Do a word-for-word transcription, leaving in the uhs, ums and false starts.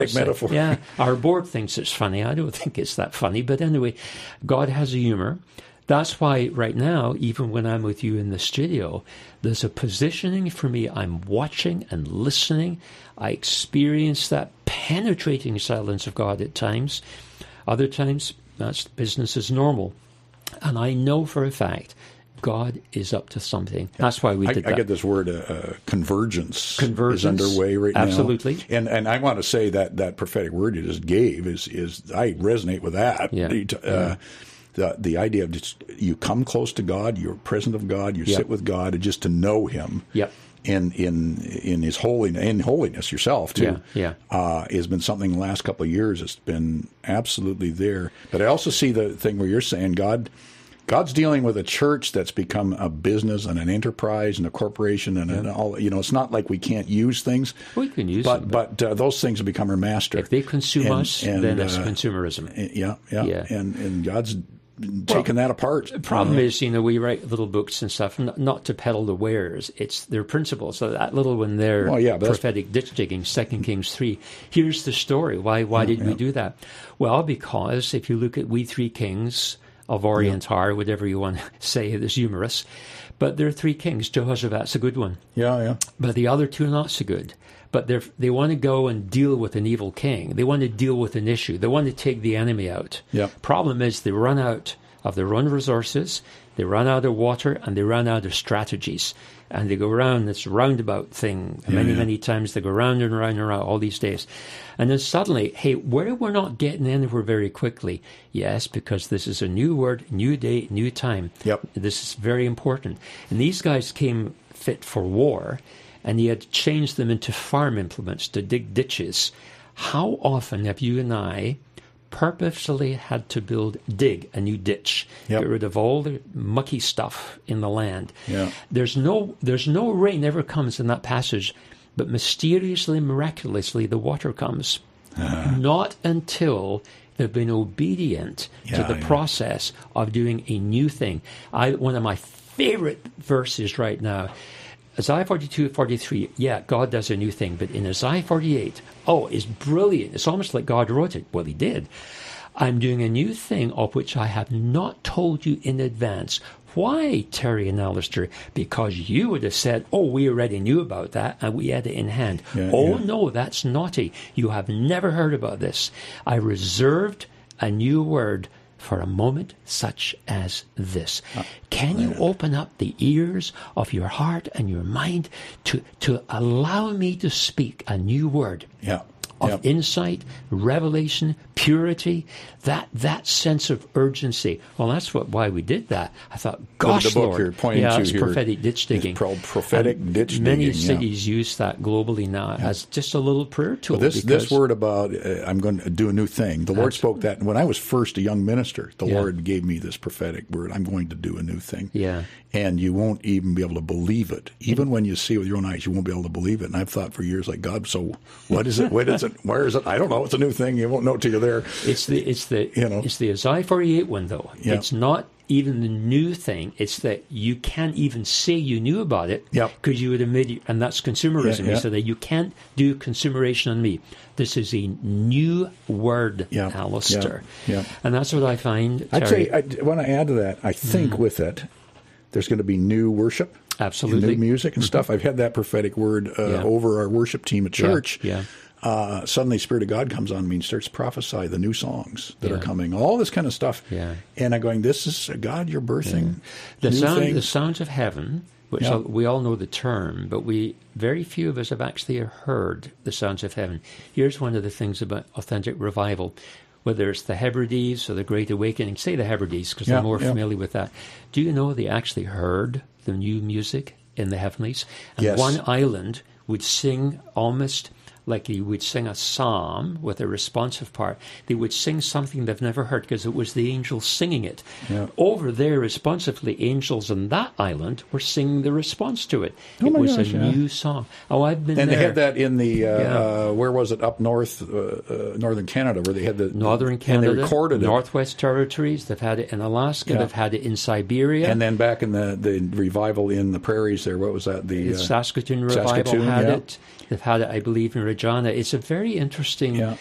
metaphor. Yeah, our board thinks it's funny. I don't think it's that funny. But anyway, God has a humor. That's why right now, even when I'm with you in the studio, there's a positioning for me. I'm watching and listening. I experience that penetrating silence of God at times. Other times, that's business as normal. And I know for a fact God is up to something. That's why we did I, that. I get this word, uh, uh, convergence, Convergence is underway right absolutely. now. Absolutely. And and I want to say that that prophetic word you just gave is, is I resonate with that. Yeah. Uh, yeah. The the idea of just you come close to God, you're present of God, you yep. sit with God, and just to know Him. Yep. In in in His holiness, in holiness yourself too, yeah, yeah. Uh, has been something the last couple of years. It's been absolutely there. But I also see the thing where you're saying God, God's dealing with a church that's become a business and an enterprise and a corporation and, yeah. and all. You know, it's not like we can't use things. We can use but, them, but but uh, those things have become our master. If they consume and, us, and, then it's uh, consumerism. Yeah, yeah, yeah. And and God's taking well, that apart. The problem you know? is, you know, we write little books and stuff, not, not to peddle the wares. It's their principles. So that little one there, well, yeah, prophetic ditch digging, Second Kings three. Here's the story. Why why yeah, did yeah. we do that? Well, because if you look at We Three Kings of Orient yeah. are, whatever you want to say, it is humorous. But there are three kings. Jehoshaphat's a good one. Yeah, yeah. But the other two are not so good. But they they want to go and deal with an evil king. They want to deal with an issue. They want to take the enemy out. Yeah. Problem is they run out of their own resources, they run out of water, and they run out of strategies. And they go around this roundabout thing. Yeah, many, yeah. many times they go round and round and round all these days. And then suddenly, hey, where we're not getting anywhere very quickly. Yes, because this is a new word, new day, new time. Yep. This is very important. And these guys came fit for war, and he had changed them into farm implements to dig ditches. How often have you and I purposely had to build, dig a new ditch, yep. get rid of all the mucky stuff in the land. Yeah. There's no there's no rain ever comes in that passage, but mysteriously, miraculously, the water comes. Uh-huh. Not until they've been obedient yeah, to the yeah. process of doing a new thing. I one of my favorite verses right now, Isaiah forty-two, forty-three, yeah, God does a new thing. But in Isaiah forty-eight, oh, it's brilliant. It's almost like God wrote it. Well, he did. I'm doing a new thing of which I have not told you in advance. Why, Terry and Alistair? Because you would have said, oh, we already knew about that and we had it in hand. Yeah, oh, yeah. no, that's naughty. You have never heard about this. I reserved a new word for a moment such as this. Uh, Can you yeah. open up the ears of your heart and your mind to, to allow me to speak a new word? Yeah. Of yep. insight, revelation, purity, that that sense of urgency. Well, that's what why we did that. I thought, gosh, the, the book Lord, you're pointing yeah, to it's here prophetic ditch digging. It's called prophetic and ditch many digging. Many cities yeah. use that globally now yeah. as just a little prayer tool. Well, this this word about uh, I'm going to do a new thing. The Lord spoke that when I was first a young minister. The yeah. Lord gave me this prophetic word. I'm going to do a new thing. Yeah. And you won't even be able to believe it. Even when you see it with your own eyes, you won't be able to believe it. And I've thought for years, like, God, so what is it? What is it? Where is it? I don't know. It's a new thing. You won't know till you're there. It's the it's the you know. It's the Isaiah forty-eight one though. Yep. It's not even the new thing. It's that you can't even say you knew about it because yep. you would admit it, and that's consumerism. Yeah, yeah. You say that you can't do consumeration on me. This is a new word, yep. Alistair. Yep. Yep. And that's what I find. I'd Terry. say I want to add to that. I think mm. with it, there's going to be new worship. Absolutely. New music and mm-hmm. stuff. I've had that prophetic word uh, yeah. over our worship team at church. Yeah. yeah. Uh, suddenly, Spirit of God comes on me and starts to prophesy the new songs that yeah. are coming, all this kind of stuff. Yeah. And I'm going, this is, God, you're birthing yeah. the new sound, things. The sounds of heaven, which yeah. we all know the term, but we very few of us have actually heard the sounds of heaven. Here's one of the things about authentic revival. Whether it's the Hebrides or the Great Awakening, say the Hebrides because yeah, I'm more yeah. familiar with that. Do you know they actually heard the new music in the heavenlies? And yes. one island would sing almost like you would sing a psalm with a responsive part. They would sing something they've never heard because it was the angels singing it. Yeah. Over there, responsively, angels on that island were singing the response to it. Oh it my was gosh, a yeah. new song. Oh, I've been and there. they had that in the, uh, Yeah. uh, where was it, up north, uh, uh, northern Canada, where they had the... Northern Canada, and they recorded it. Northwest Territories, they've had it in Alaska, Yeah. they've had it in Siberia. And then back in the, the revival in the prairies there, what was that? The uh, Saskatoon Revival Saskatoon, had yeah. it. They've had it, I believe, in Regina. It's a very interesting Yeah.